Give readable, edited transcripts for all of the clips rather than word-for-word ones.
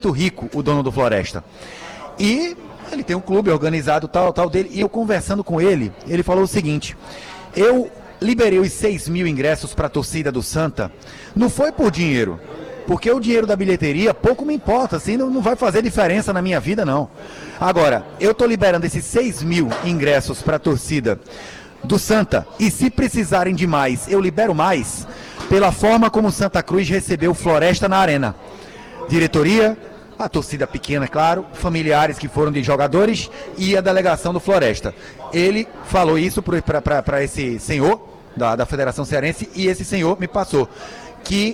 rico, o dono do Floresta. E ele tem um clube organizado, tal dele. E eu conversando com ele, ele falou o seguinte: eu liberei os 6 mil ingressos para a torcida do Santa, não foi por dinheiro, porque o dinheiro da bilheteria pouco me importa, assim, não vai fazer diferença na minha vida, não. Agora, eu estou liberando esses 6 mil ingressos para a torcida do Santa, e se precisarem de mais, eu libero mais, pela forma como o Santa Cruz recebeu o Floresta na Arena. Diretoria, a torcida pequena, claro, familiares que foram de jogadores e a delegação do Floresta. Ele falou isso para esse senhor da Federação Cearense, e esse senhor me passou que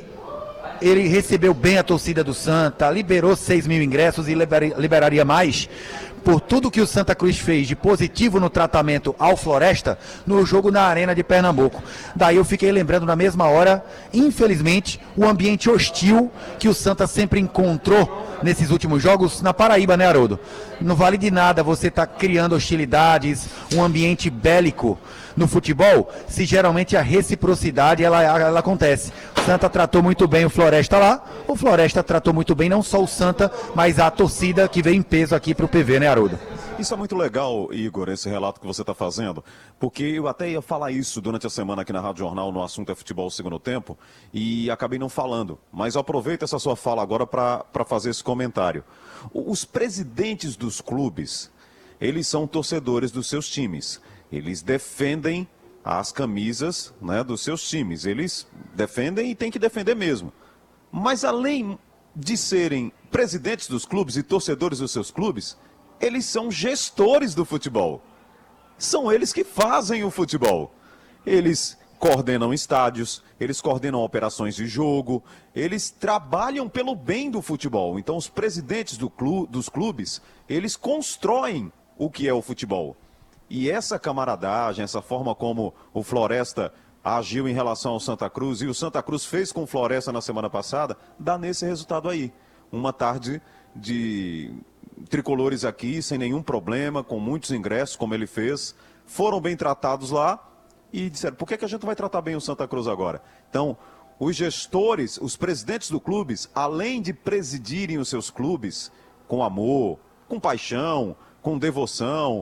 ele recebeu bem a torcida do Santa, liberou 6 mil ingressos e liberaria mais por tudo que o Santa Cruz fez de positivo no tratamento ao Floresta no jogo na Arena de Pernambuco. Daí eu fiquei lembrando na mesma hora, infelizmente, o ambiente hostil que o Santa sempre encontrou nesses últimos jogos na Paraíba, né, Haroldo? Não vale de nada você estar criando hostilidades, um ambiente bélico no futebol, se geralmente a reciprocidade ela acontece. O Santa tratou muito bem o Floresta lá, o Floresta tratou muito bem não só o Santa, mas a torcida que veio em peso aqui para o PV, né, Haroldo? Isso é muito legal, Igor, esse relato que você está fazendo, porque eu até ia falar isso durante a semana aqui na Rádio Jornal, no assunto é futebol segundo tempo, e acabei não falando. Mas eu aproveito essa sua fala agora para fazer esse comentário. Os presidentes dos clubes, eles são torcedores dos seus times. Eles defendem as camisas, né, dos seus times. Eles defendem e têm que defender mesmo. Mas além de serem presidentes dos clubes e torcedores dos seus clubes, eles são gestores do futebol. São eles que fazem o futebol. Eles coordenam estádios, eles coordenam operações de jogo, eles trabalham pelo bem do futebol. Então os presidentes dos clubes, eles constroem o que é o futebol. E essa camaradagem, essa forma como o Floresta agiu em relação ao Santa Cruz, e o Santa Cruz fez com o Floresta na semana passada, dá nesse resultado aí. Uma tarde de tricolores aqui, sem nenhum problema, com muitos ingressos, como ele fez, foram bem tratados lá e disseram, por que a gente vai tratar bem o Santa Cruz agora? Então, os gestores, os presidentes do clubes, além de presidirem os seus clubes com amor, com paixão, com devoção,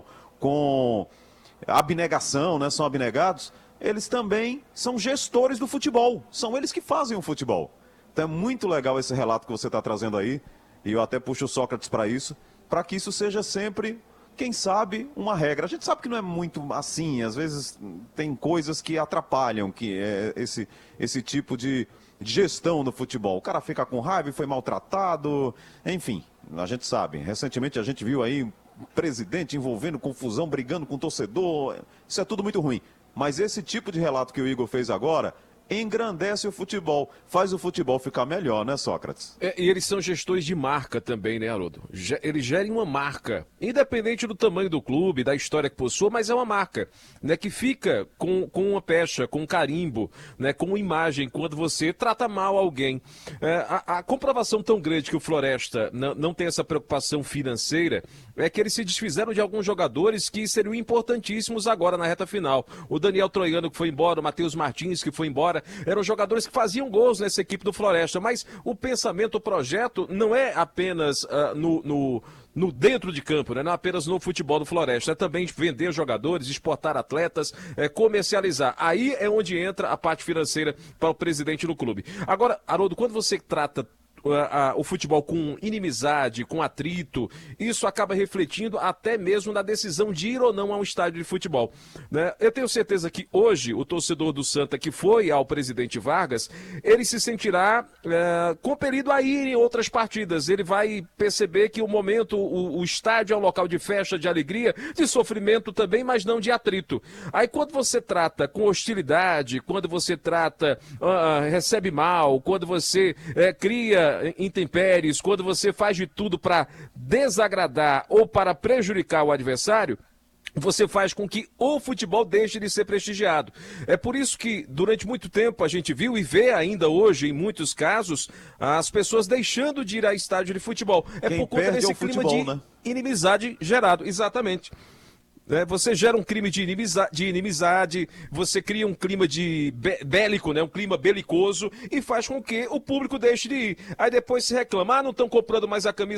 com abnegação, né? São abnegados, eles também são gestores do futebol, são eles que fazem o futebol. Então é muito legal esse relato que você está trazendo aí, e eu até puxo o Sócrates para isso, para que isso seja sempre, quem sabe, uma regra. A gente sabe que não é muito assim, às vezes tem coisas que atrapalham que é esse tipo de gestão no futebol. O cara fica com raiva e foi maltratado, enfim, a gente sabe. Recentemente a gente viu aí presidente envolvendo confusão, brigando com o torcedor, isso é tudo muito ruim. Mas esse tipo de relato que o Igor fez agora engrandece o futebol, faz o futebol ficar melhor, né, Sócrates? E eles são gestores de marca também, né, Haroldo? Eles gerem uma marca, independente do tamanho do clube, da história que possua, mas é uma marca, né, que fica com uma pecha, com um carimbo, né, com uma imagem, quando você trata mal alguém. A comprovação tão grande que o Floresta não tem essa preocupação financeira é que eles se desfizeram de alguns jogadores que seriam importantíssimos agora na reta final. O Daniel Troiano, que foi embora, o Matheus Martins, que foi embora, eram jogadores que faziam gols nessa equipe do Floresta, mas o pensamento, o projeto não é apenas no dentro de campo, né? Não apenas no futebol do Floresta, é também vender jogadores, exportar atletas, comercializar. Aí é onde entra a parte financeira para o presidente do clube. Agora, Haroldo, quando você trata o futebol com inimizade, com atrito, isso acaba refletindo até mesmo na decisão de ir ou não a um estádio de futebol, né? Eu tenho certeza que hoje o torcedor do Santa que foi ao presidente Vargas, ele se sentirá compelido a ir em outras partidas. Ele vai perceber que o momento, o estádio é um local de festa, de alegria, de sofrimento também, mas não de atrito. Aí quando você trata com hostilidade, quando você trata, recebe mal, quando você cria intempéries, quando você faz de tudo para desagradar ou para prejudicar o adversário, você faz com que o futebol deixe de ser prestigiado. É por isso que, durante muito tempo, a gente viu e vê ainda hoje, em muitos casos, as pessoas deixando de ir a estádio de futebol. É Quem por conta perde desse é o clima futebol, de né? inimizade gerado. Exatamente. né? Você gera um crime de inimizade, você cria um clima de bélico, né? Um clima belicoso e faz com que o público deixe de ir. Aí depois se reclama, não estão comprando mais a camisa